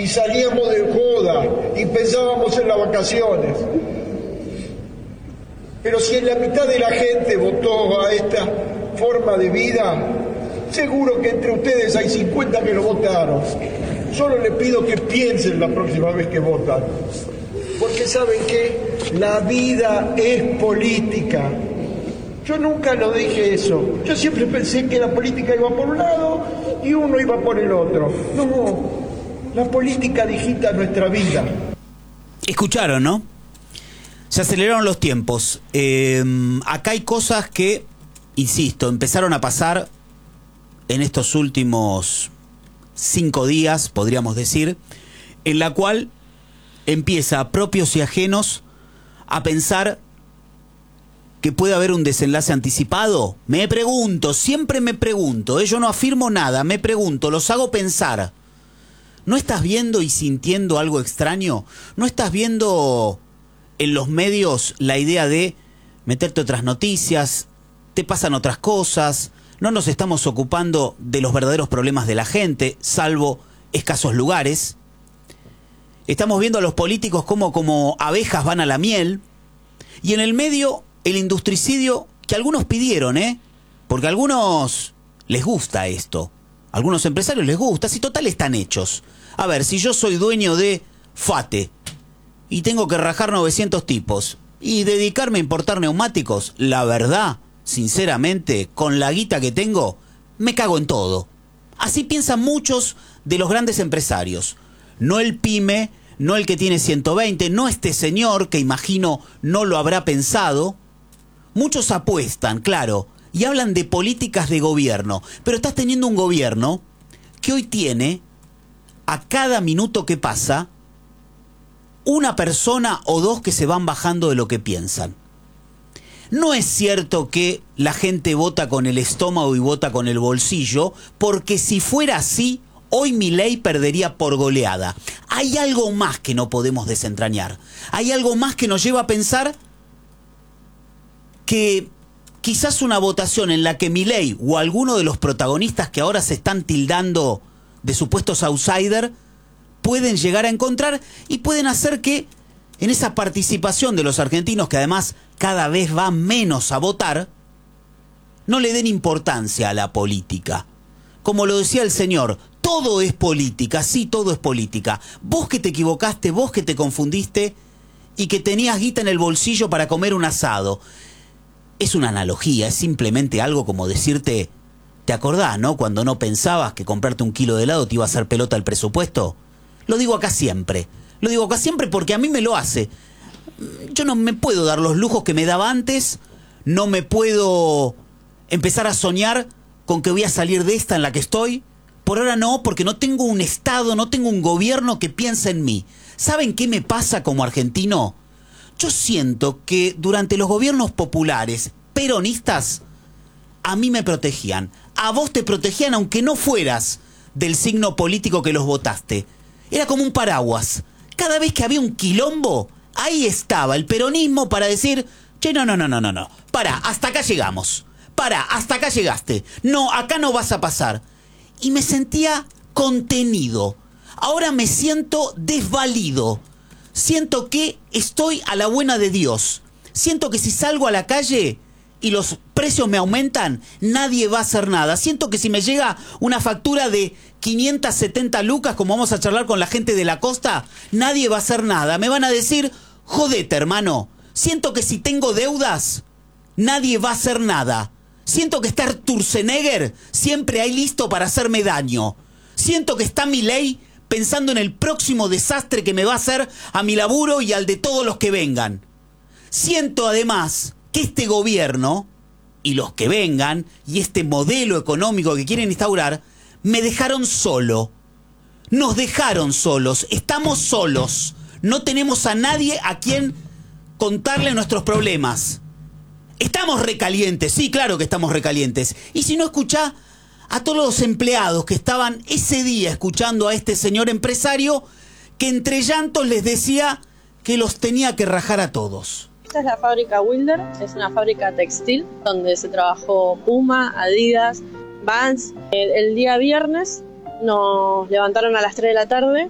y salíamos de joda y pensábamos en las vacaciones. Pero si en la mitad de la gente votó a esta forma de vida, seguro que entre ustedes hay 50 que lo votaron. Solo les pido que piensen la próxima vez que votan. Porque ¿saben qué? La vida es política. Yo nunca lo dije eso. Yo siempre pensé que la política iba por un lado y uno iba por el otro. No, la política digita nuestra vida. Escucharon, ¿no? Se aceleraron los tiempos. Acá hay cosas que, insisto, empezaron a pasar en estos últimos 5 días, podríamos decir, en la cual empieza propios y ajenos a pensar que puede haber un desenlace anticipado. Me pregunto, siempre me pregunto, yo no afirmo nada, me pregunto, los hago pensar. ¿No estás viendo y sintiendo algo extraño? ¿No estás viendo en los medios la idea de meterte otras noticias? ¿Te pasan otras cosas? No nos estamos ocupando de los verdaderos problemas de la gente, salvo escasos lugares. Estamos viendo a los políticos como abejas van a la miel. Y en el medio, el industricidio que algunos pidieron, porque a algunos les gusta esto. A algunos empresarios les gusta, si total están hechos. A ver, si yo soy dueño de FATE y tengo que rajar 900 tipos y dedicarme a importar neumáticos, la verdad, sinceramente, con la guita que tengo, me cago en todo. Así piensan muchos de los grandes empresarios. No el pyme, no el que tiene 120, no este señor que imagino no lo habrá pensado. Muchos apuestan, claro, y hablan de políticas de gobierno, pero estás teniendo un gobierno que hoy tiene, a cada minuto que pasa, una persona o dos que se van bajando de lo que piensan. No es cierto que la gente vota con el estómago y vota con el bolsillo, porque si fuera así, hoy Milei perdería por goleada. Hay algo más que no podemos desentrañar. Hay algo más que nos lleva a pensar que quizás una votación en la que Milei o alguno de los protagonistas que ahora se están tildando de supuestos outsiders pueden llegar a encontrar y pueden hacer que en esa participación de los argentinos, que además cada vez va menos a votar, no le den importancia a la política. Como lo decía el señor, todo es política, sí, todo es política. Vos que te equivocaste, vos que te confundiste y que tenías guita en el bolsillo para comer un asado. Es una analogía, es simplemente algo como decirte, ¿te acordás, no? Cuando no pensabas que comprarte un kilo de helado te iba a hacer pelota el presupuesto. Lo digo acá siempre. Lo digo acá siempre porque a mí me lo hace. Yo no me puedo dar los lujos que me daba antes, no me puedo empezar a soñar con que voy a salir de esta en la que estoy. Por ahora no, porque no tengo un Estado, no tengo un gobierno que piense en mí. ¿Saben qué me pasa como argentino? Yo siento que durante los gobiernos populares, peronistas, a mí me protegían. A vos te protegían aunque no fueras del signo político que los votaste. Era como un paraguas. Cada vez que había un quilombo, ahí estaba el peronismo para decir, che, no. Pará, hasta acá llegamos. Pará, hasta acá llegaste. No, acá no vas a pasar. Y me sentía contenido. Ahora me siento desvalido. Siento que estoy a la buena de Dios. Siento que si salgo a la calle y los precios me aumentan, nadie va a hacer nada. Siento que si me llega una factura de 570 lucas, como vamos a charlar con la gente de la costa, nadie va a hacer nada. Me van a decir, jodete, hermano. Siento que si tengo deudas, nadie va a hacer nada. Siento que está Sturzenegger siempre ahí listo para hacerme daño. Siento que está Milei pensando en el próximo desastre que me va a hacer a mi laburo y al de todos los que vengan. Siento además que este gobierno y los que vengan y este modelo económico que quieren instaurar me dejaron solo. Nos dejaron solos, estamos solos. No tenemos a nadie a quien contarle nuestros problemas. Estamos recalientes, sí, claro que estamos recalientes. Y si no, escuchá a todos los empleados que estaban ese día escuchando a este señor empresario que entre llantos les decía que los tenía que rajar a todos. Esta es la fábrica Wilder, es una fábrica textil donde se trabajó Puma, Adidas, Vans. El día viernes nos levantaron a las 3 de la tarde